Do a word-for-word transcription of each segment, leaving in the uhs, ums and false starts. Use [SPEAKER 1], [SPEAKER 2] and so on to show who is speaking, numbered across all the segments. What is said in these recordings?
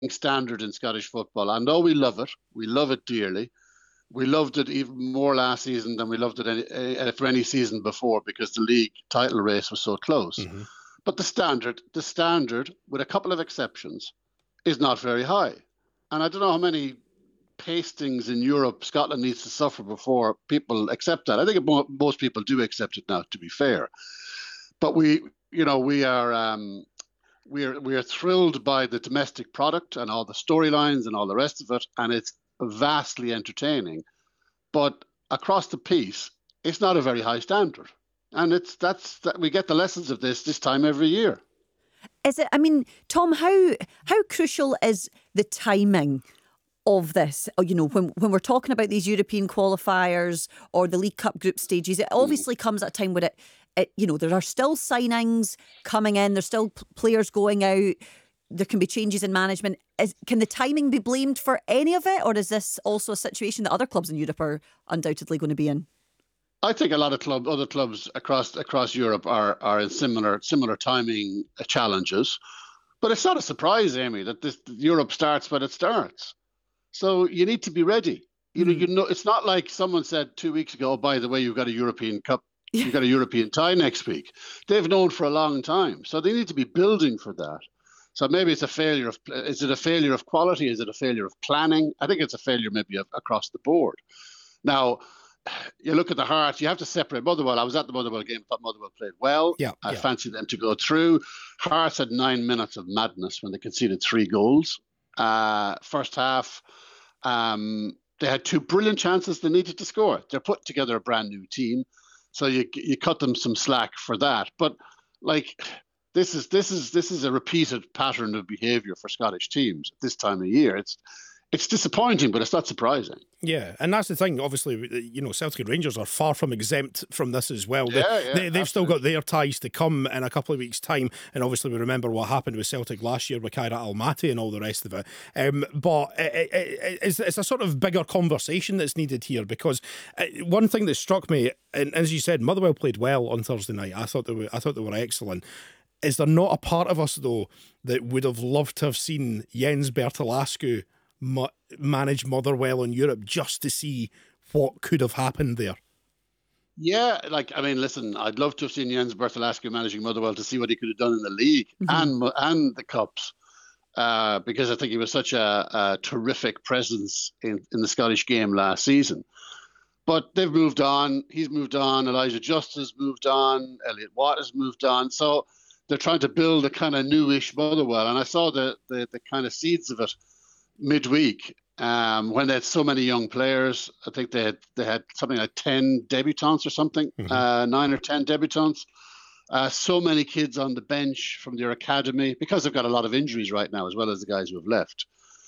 [SPEAKER 1] standard in Scottish football. I know we love it. We love it dearly. We loved it even more last season than we loved it any, any, for any season before because the league title race was so close. Mm-hmm. But the standard, the standard, with a couple of exceptions, is not very high. And I don't know how many pastings in Europe Scotland needs to suffer before people accept that. I think most people do accept it now, to be fair. But we, you know, we are um, we are we are thrilled by the domestic product and all the storylines and all the rest of it, and it's vastly entertaining. But across the piece, it's not a very high standard, and it's that's that we get the lessons of this this time every year.
[SPEAKER 2] Is it? I mean, Tom, how how crucial is the timing of this? You know, when when we're talking about these European qualifiers or the League Cup group stages, it obviously mm. comes at a time where it, it, you know, there are still signings coming in, there's still p- players going out, there can be changes in management. Is, can the timing be blamed for any of it, or is this also a situation that other clubs in Europe are undoubtedly going to be in?
[SPEAKER 1] I think a lot of club, other clubs across across Europe are are in similar similar timing challenges, but it's not a surprise, Amy, that this Europe starts when it starts. So you need to be ready. You know, mm. you know, it's not like someone said two weeks ago, oh, by the way, you've got a European Cup, yeah. you've got a European tie next week. They've known for a long time, so they need to be building for that. So maybe it's a failure of, is it a failure of quality? Is it a failure of planning? I think it's a failure maybe of, across the board. Now, you look at the Hearts, you have to separate Motherwell. I was at the Motherwell game, thought Motherwell played well.
[SPEAKER 3] Yeah,
[SPEAKER 1] I
[SPEAKER 3] yeah.
[SPEAKER 1] fancy them to go through. Hearts had nine minutes of madness when they conceded three goals. Uh, first half, um, they had two brilliant chances they needed to score. They're putting together a brand new team, so you you cut them some slack for that. But like this is this is this is a repeated pattern of behaviour for Scottish teams at this time of year. It's It's disappointing, but it's not surprising.
[SPEAKER 3] Yeah, and that's the thing. Obviously, you know, Celtic and Rangers are far from exempt from this as well.
[SPEAKER 1] Yeah,
[SPEAKER 3] they,
[SPEAKER 1] yeah,
[SPEAKER 3] they, they've still got their ties to come in a couple of weeks' time. And obviously, we remember what happened with Celtic last year with Kairat Almaty and all the rest of it. Um, but it, it, it's, it's a sort of bigger conversation that's needed here, because one thing that struck me, and as you said, Motherwell played well on Thursday night. I thought they were, I thought they were excellent. Is there not a part of us, though, that would have loved to have seen Jens Bertolascu manage Motherwell in Europe just to see what could have happened there?
[SPEAKER 1] Yeah, like, I mean, listen, I'd love to have seen Jens Bertolascu managing Motherwell to see what he could have done in the league mm-hmm. and and the Cups, uh, because I think he was such a, a terrific presence in, in the Scottish game last season. But they've moved on. He's moved on. Elijah Justice moved on. Elliot Watt has moved on. So they're trying to build a kind of newish Motherwell. And I saw the the, the kind of seeds of it midweek, um, when they had so many young players. I think they had they had something like ten debutants or something, mm-hmm. uh, nine or ten debutants. Uh, so many kids on the bench from their academy, because they've got a lot of injuries right now, as well as the guys who have left.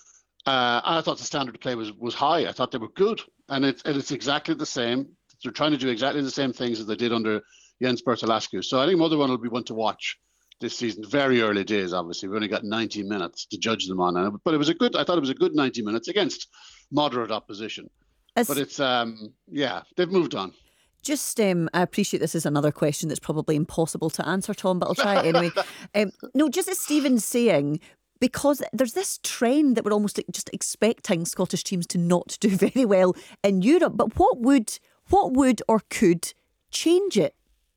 [SPEAKER 1] Uh, I thought the standard of play was was high. I thought they were good, and it's and it's exactly the same. They're trying to do exactly the same things as they did under Jens Bertolascu. So I think Motherwell will be one to watch this season. Very early days, obviously. We've only got ninety minutes to judge them on, but it was a good. I thought it was a good ninety minutes against moderate opposition. As, but it's um, yeah, they've moved on.
[SPEAKER 2] Just, um, I appreciate this is another question that's probably impossible to answer, Tom, but I'll try it anyway. um, no, just as Stephen's saying, because there's this trend that we're almost just expecting Scottish teams to not do very well in Europe. But what would, what would or could change it?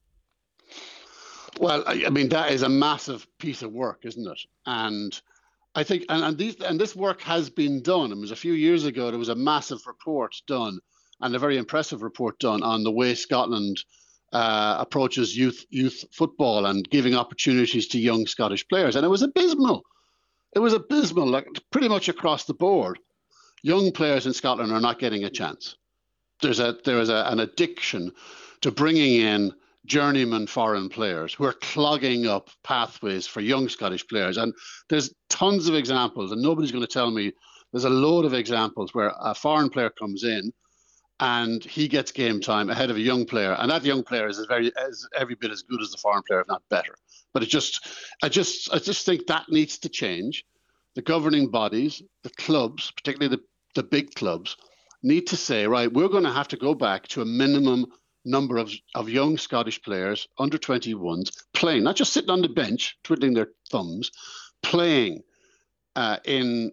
[SPEAKER 1] Well, I, I mean, that is a massive piece of work, isn't it? And I think, and, and these, and this work has been done. It was a few years ago. There was a massive report done, and a very impressive report done on the way Scotland uh, approaches youth youth football and giving opportunities to young Scottish players. And it was abysmal. It was abysmal, like pretty much across the board. Young players in Scotland are not getting a chance. There's a there is a, an addiction to bringing in journeyman foreign players who are clogging up pathways for young Scottish players. And there's tons of examples, and nobody's going to tell me, there's a load of examples where a foreign player comes in and he gets game time ahead of a young player, and that young player is very is every bit as good as the foreign player, if not better. But it just I just I just think that needs to change. The governing bodies, the clubs, particularly the, the big clubs, need to say, right, we're going to have to go back to a minimum number of, of young Scottish players, under twenty-ones, playing, not just sitting on the bench, twiddling their thumbs, playing uh, in